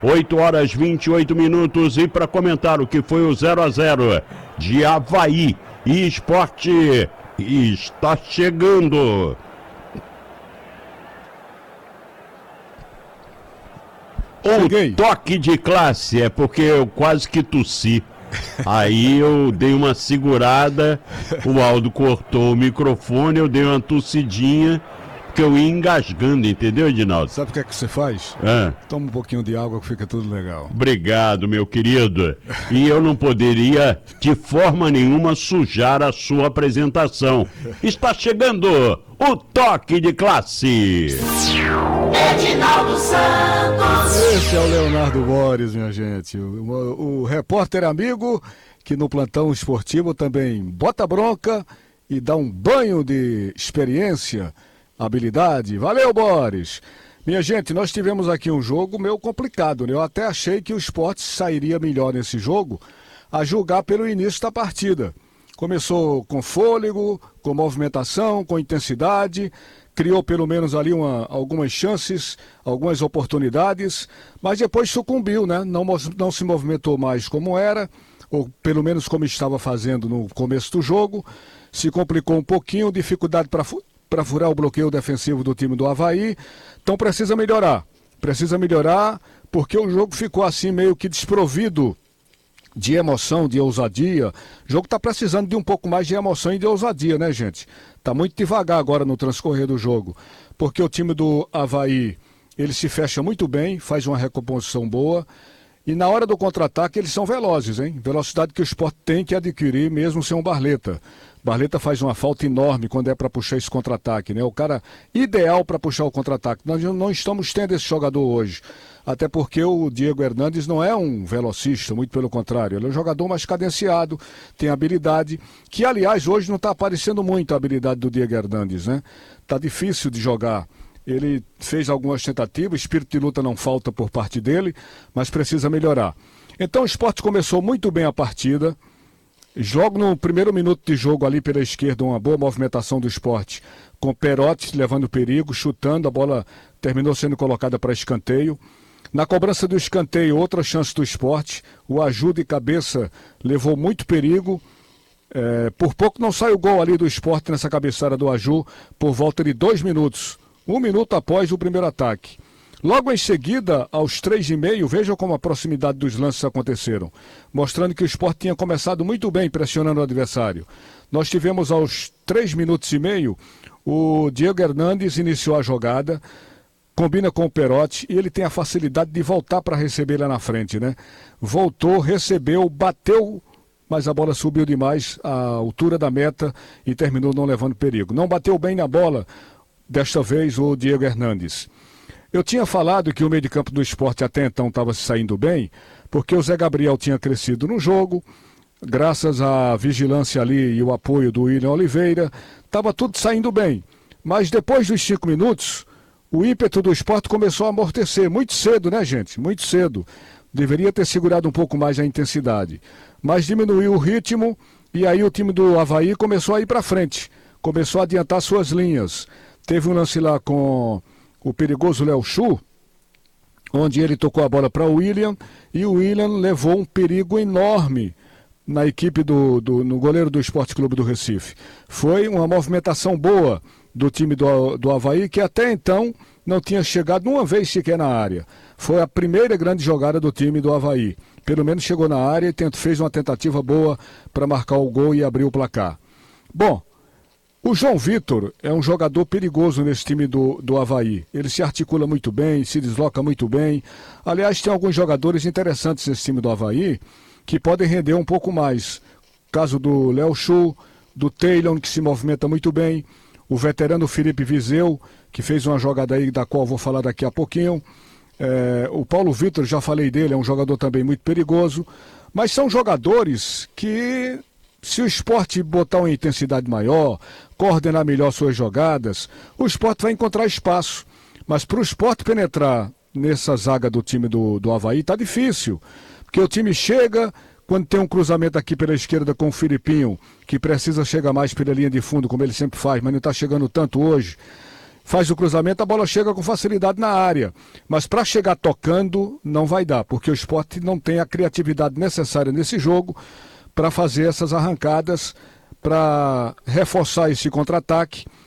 8 horas 28 minutos e para comentar o que foi o 0-0 de Avaí e Sport está chegando. O toque de classe é porque eu quase que tossi. Aí eu dei uma segurada, o Aldo cortou o microfone, eu dei uma tossidinha, porque eu ia engasgando, entendeu, Edinaldo? Sabe o que é que você faz? Toma um pouquinho de água que fica tudo legal. Obrigado, meu querido. E eu não poderia, de forma nenhuma, sujar a sua apresentação. Está chegando o toque de classe. Edinaldo Santos. Esse é o Leonardo Boris, minha gente. O repórter amigo que no plantão esportivo também bota bronca e dá um banho de experiência, habilidade. Valeu, Boris. Minha gente, nós tivemos aqui um jogo meio complicado, né? Eu até achei que o Sport sairia melhor nesse jogo, a julgar pelo início da partida. Começou com fôlego, com movimentação, com intensidade, criou pelo menos ali algumas chances, algumas oportunidades, mas depois sucumbiu, né? Não se movimentou mais como era, ou pelo menos como estava fazendo no começo do jogo, se complicou um pouquinho, dificuldade para furar o bloqueio defensivo do time do Avaí, então precisa melhorar porque o jogo ficou assim meio que desprovido de emoção, de ousadia. O jogo está precisando de um pouco mais de emoção e de ousadia, né, gente? Está muito devagar agora no transcorrer do jogo, porque o time do Avaí, ele se fecha muito bem, faz uma recomposição boa, e na hora do contra-ataque eles são velozes, hein? Velocidade que o Sport tem que adquirir mesmo sem um Barleta. Barleta faz uma falta enorme quando é para puxar esse contra-ataque, né? O cara ideal para puxar o contra-ataque. Nós não estamos tendo esse jogador hoje. Até porque o Diego Hernandes não é um velocista, muito pelo contrário. Ele é um jogador mais cadenciado, tem habilidade, que aliás hoje não está aparecendo muito a habilidade do Diego Hernandes, né? Tá difícil de jogar. Ele fez algumas tentativas, espírito de luta não falta por parte dele, mas precisa melhorar. Então o Sport começou muito bem a partida. Logo no primeiro minuto de jogo ali pela esquerda, uma boa movimentação do Sport, com Perotti levando perigo, chutando, a bola terminou sendo colocada para escanteio. Na cobrança do escanteio, outra chance do Sport, o Aju de cabeça levou muito perigo. Por pouco não sai o gol ali do Sport nessa cabeçada do Aju, por volta de 2 minutos. 1 minuto após o primeiro ataque. Logo em seguida, aos 3,5, vejam como a proximidade dos lances aconteceram, mostrando que o Sport tinha começado muito bem pressionando o adversário. Nós tivemos aos 3 minutos e meio, o Diego Hernandes iniciou a jogada, combina com o Perotti e ele tem a facilidade de voltar para receber lá na frente, né? Voltou, recebeu, bateu, mas a bola subiu demais à altura da meta e terminou não levando perigo. Não bateu bem na bola, desta vez, o Diego Hernandes. Eu tinha falado que o meio de campo do Sport até então estava se saindo bem, porque o Zé Gabriel tinha crescido no jogo, graças à vigilância ali e o apoio do William Oliveira, estava tudo saindo bem. Mas depois dos 5 minutos, o ímpeto do Sport começou a amortecer, muito cedo, né, gente? Muito cedo. Deveria ter segurado um pouco mais a intensidade. Mas diminuiu o ritmo e aí o time do Avaí começou a ir para frente, começou a adiantar suas linhas. Teve um lance lá com o perigoso Léo Chu, onde ele tocou a bola para o William, e o William levou um perigo enorme na equipe no goleiro do Esporte Clube do Recife. Foi uma movimentação boa do time do Avaí, que até então não tinha chegado uma vez sequer na área. Foi a primeira grande jogada do time do Avaí. Pelo menos chegou na área e fez uma tentativa boa para marcar o gol e abrir o placar. Bom, o João Vitor é um jogador perigoso nesse time do Avaí. Ele se articula muito bem, se desloca muito bem. Aliás, tem alguns jogadores interessantes nesse time do Avaí que podem render um pouco mais. Caso do Léo Chu, do Taylor, que se movimenta muito bem. O veterano Felipe Viseu, que fez uma jogada aí da qual vou falar daqui a pouquinho. O Paulo Vitor, já falei dele, é um jogador também muito perigoso. Mas são jogadores que, se o Sport botar uma intensidade maior, coordenar melhor suas jogadas, o Sport vai encontrar espaço. Mas para o Sport penetrar nessa zaga do time do Avaí tá difícil. Porque o time chega, quando tem um cruzamento aqui pela esquerda com o Filipinho, que precisa chegar mais pela linha de fundo, como ele sempre faz, mas não está chegando tanto hoje. faz o cruzamento, a bola chega com facilidade na área. Mas para chegar tocando, não vai dar, porque o Sport não tem a criatividade necessária nesse jogo para fazer essas arrancadas, para reforçar esse contra-ataque